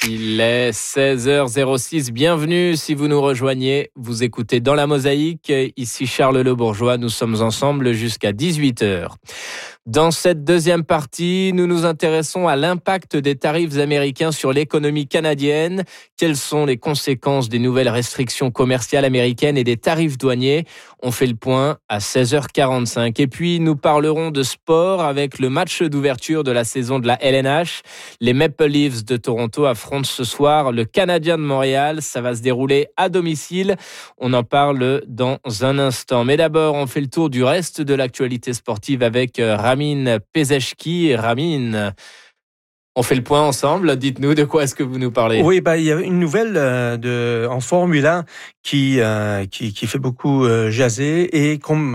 Il est 16h06. Bienvenue si vous nous rejoignez. Vous écoutez Dans la Mosaïque. Ici Charles Le Bourgeois. Nous sommes ensemble jusqu'à 18h. Dans cette deuxième partie, nous nous intéressons à l'impact des tarifs américains sur l'économie canadienne. Quelles sont les conséquences des nouvelles restrictions commerciales américaines et des tarifs douaniers? On fait le point à 16h45. Et puis, nous parlerons de sport avec le match d'ouverture de la saison de la LNH. Les Maple Leafs de Toronto affrontent ce soir le Canadien de Montréal. Ça va se dérouler à domicile. On en parle dans un instant. Mais d'abord, on fait le tour du reste de l'actualité sportive avec Ramin Pezeshki. Ramin, on fait le point ensemble. Dites-nous de quoi est-ce que vous nous parlez. Oui, il y a une nouvelle en Formule 1 qui fait beaucoup jaser, et comme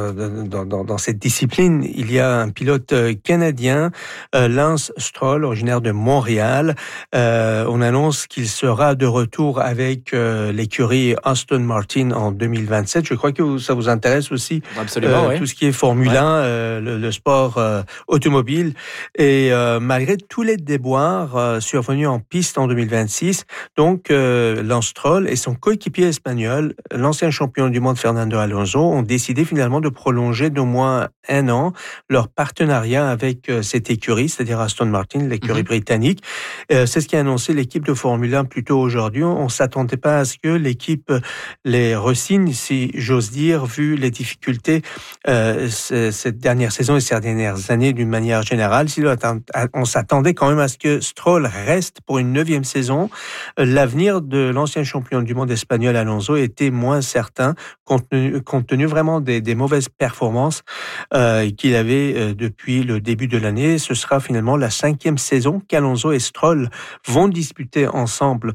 dans cette discipline, il y a un pilote canadien, Lance Stroll, originaire de Montréal. On annonce qu'il sera de retour avec l'écurie Aston Martin en 2027. Je crois que ça vous intéresse aussi. Absolument, oui. Tout ce qui est Formule 1, le sport automobile. Et malgré tous les déboires survenus en piste en 2026, donc Lance Stroll et son coéquipier espagnol, l'ancien champion du monde Fernando Alonso, ont décidé finalement de prolonger d'au moins 1 an leur partenariat avec cette écurie, c'est-à-dire Aston Martin, l'écurie britannique. C'est ce qu'a annoncé l'équipe de Formule 1 plus tôt aujourd'hui. On ne s'attendait pas à ce que l'équipe les re-signe, si j'ose dire, vu les difficultés cette dernière saison et ces dernières années d'une manière générale. On s'attendait quand même à ce que Stroll reste pour une 9e saison. L'avenir de l'ancien champion du monde espagnol Alonso était moins certain, compte tenu vraiment des mauvaises performances qu'il avait depuis le début de l'année. Ce sera finalement la 5e saison qu'Alonso et Stroll vont disputer ensemble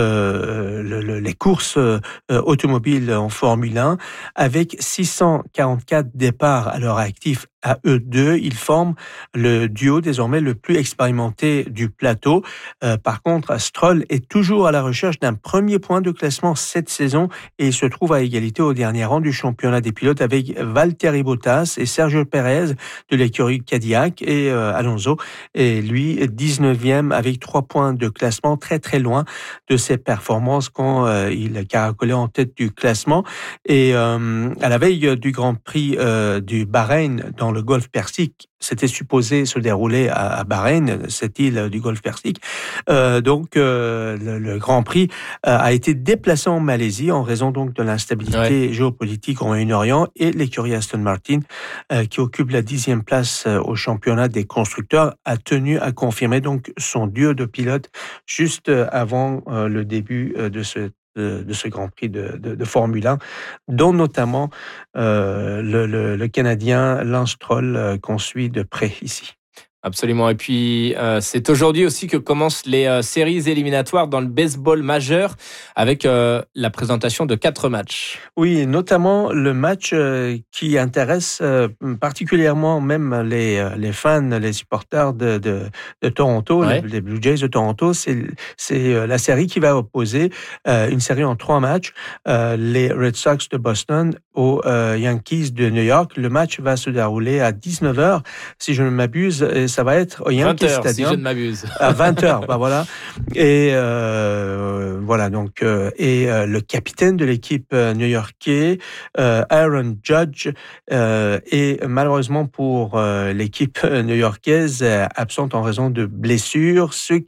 les courses automobiles en Formule 1. Avec 644 départs à leur actif à eux deux, ils forment le duo désormais le plus expérimenté du plateau. Par contre, Stroll est toujours à la recherche d'un premier point de classement cette saison et il se trouve à égalité au dernier rang du championnat des pilotes avec Valtteri Bottas et Sergio Pérez de l'écurie Cadillac, et Alonso est lui 19e avec 3 points de classement, très très loin de ses performances quand il caracolait en tête du classement. Et à la veille du Grand Prix du Bahreïn dans le Golfe Persique, c'était supposé se dérouler à Bahreïn, cette île du Golfe Persique. Donc, le Grand Prix a été déplacé en Malaisie en raison donc de l'instabilité géopolitique au Moyen-Orient, et l'écurie Aston Martin, qui occupe la 10e place au championnat des constructeurs, a tenu à confirmer donc son duo de pilotes juste avant le début de ce Grand Prix de Formule 1, dont notamment le Canadien Lance Stroll qu'on suit de près ici. Absolument. Et puis, c'est aujourd'hui aussi que commencent les séries éliminatoires dans le baseball majeur avec la présentation de 4 matchs. Oui, notamment le match qui intéresse particulièrement même les fans, les supporters de Toronto, les Blue Jays de Toronto. C'est la série qui va opposer une série en 3 matchs, les Red Sox de Boston aux Yankees de New York. Le match va se dérouler à 19h, si je ne m'abuse. Ça va être au Yankee Stadium. Si je ne m'abuse. À 20h, voilà. Et voilà, donc, et le capitaine de l'équipe new-yorkais, Aaron Judge, est malheureusement pour l'équipe new-yorkaise absente en raison de blessures, ce